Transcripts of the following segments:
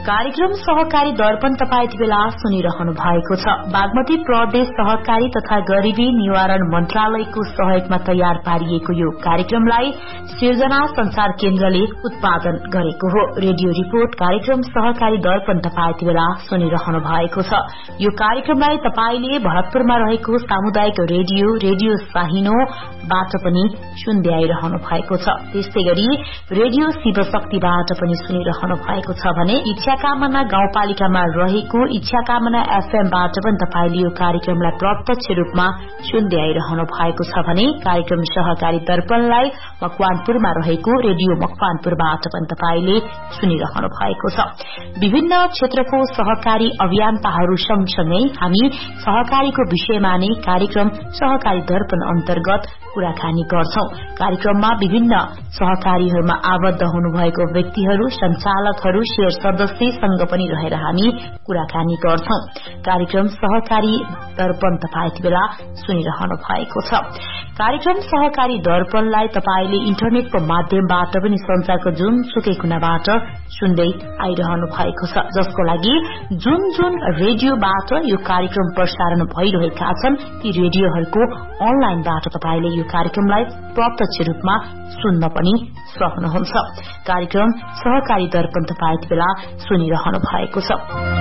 कार्यक्रम सहकारी दर्पण तपाईं यति बेला सुनिरहनु भएको छ। बागमती प्रदेश सहकारी तथा गरीबी निवारण मन्त्रालयको सहयोगमा तयार पारिएको यो कार्यक्रमलाई सिर्जना संचार केन्द्रले उत्पादन गरेको हो। रेडियो रिपोर्ट कार्यक्रम सहकारी दर्पण तपाईं यति बेला सुनिरहनु भएको छ। यो कार्यक्रमलाई तपाईंले भरतपुरमा रहेको सामुदायिक रेडियो साहिनोबाट पनि सुन्दै आइरहनु भएको छ। त्यस्तै गरी रेडियो शिवशक्तिबाट पनि सुनिरहनु भएको छ भने इच्छाकामना गाउँपालिकामा रहेको इच्छाकामना एफएमबाट पनि तपाईले यो कार्यक्रमलाई प्रत्यक्ष रूपमा सुन्दै आइरहनु भएको छ भने कार्यक्रम सहकारी दर्पणलाई मकवानपुरमा रहेको रेडियो मकवानपुरबाट पनि तपाईले सुनिरहनु भएको छ। विभिन्न क्षेत्रको सहकारी अभियन्ताहरू सँगसँगै हामी सहकारीको विषयमा नै कार्यक्रम सहकारी दर्पण अन्तर्गत कुराकानी गर्छौं। कार्यक्रममा विभिन्न सहकारीहरूमा आबद्ध हुनुभएको व्यक्तिहरू, संचालकहरू, शेयर सदस्यसँग पनि रहेर हामी कुराकानी गर्छौं। कार्यक्रम सहकारी दर्पण तपाईं यति बेला सुनिरहनु भएको छ। कार्यक्रम सहकारी दर्पणलाई तपाईले इन्टरनेटको माध्यमबाट पनि संसारको जुनसुकै कुनाबाट सुन्दै आइरहनु भएको छ, जसको लागि जुन रेडियोबाट यो कार्यक्रम प्रसारण भइरहेका छन् ती रेडियोहरूको अनलाइनबाट तपाईले यो कार्यक्रमलाई प्रत्यक्ष रूपमा सुन्न पनि सक्नुहुन्छ। कार्यक्रम सहकारी दर्पण तपाईं यति बेला सुनिरहनु भएको छ।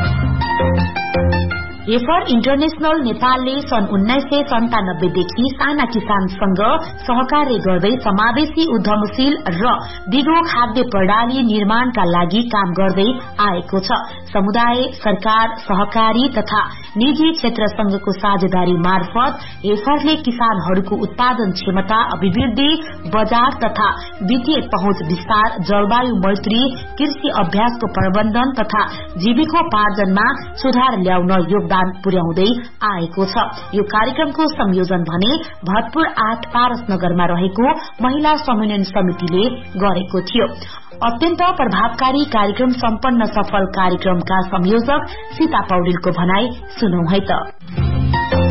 एफर इन्टरनेशनल नेपालले सन् 1997 देखि साना किसानसँग सहकार्य गर्दै समावेशी उद्यमशील र दिगो खाद्य प्रणाली निर्माणका लागि काम गर्दै आएको छ। समुदाय, सरकार, सहकारी तथा निजी क्षेत्रसँगको साझेदारी मार्फत एफरले किसानहरूको उत्पादन क्षमता, अभिवृद्धि, बजार तथा वित्तीय पहुँच विस्तार, जलवायु मैत्री, कृषि अभ्यासको प्रबन्धन तथा जीविकोपार्जनमा सुधार ल्याउन योगदान पुर्याउँदै आएको छ। यो कार्यक्रमको संयोजन भने भरतपुर 8 पारस नगरमा रहेको महिला समन्वयन समितिले गरेको थियो। अत्यन्त प्रभावकारी कार्यक्रम सम्पन्न सफल कार्यक्रमका संयोजक सीता पौडेलको भनाई सुनौ है त।